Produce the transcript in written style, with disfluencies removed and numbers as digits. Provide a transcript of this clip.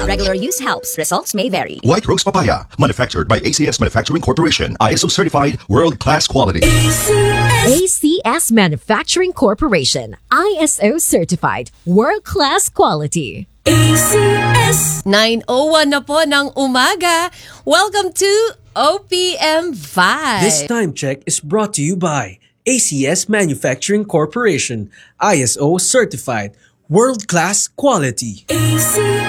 Regular use helps. Results may vary. White Rose Papaya, manufactured by ACS Manufacturing Corporation. ISO certified, world-class quality. ACS Manufacturing Corporation. ISO certified. World-class quality. ACS 9:01 na po ng umaga. Welcome to OPM Vibe. This time check is brought to you by ACS Manufacturing Corporation. ISO certified. World-class quality. ACS